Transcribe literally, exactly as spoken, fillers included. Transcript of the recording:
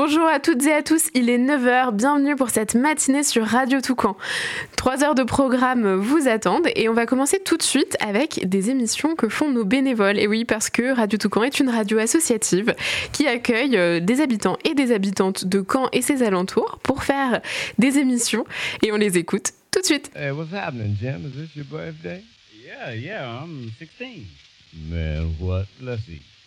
Bonjour à toutes et à tous, il est neuf heures, bienvenue pour cette matinée sur Radio Toucan. Trois heures de programme vous attendent et on va commencer tout de suite avec des émissions que font nos bénévoles. Et oui, parce que Radio Toucan est une radio associative qui accueille des habitants et des habitantes de Caen et ses alentours pour faire des émissions et on les écoute tout de suite. Hey, what's happening, Jim? Is this your birthday? Yeah, yeah, I'm sixteen. Man, what? Let's see.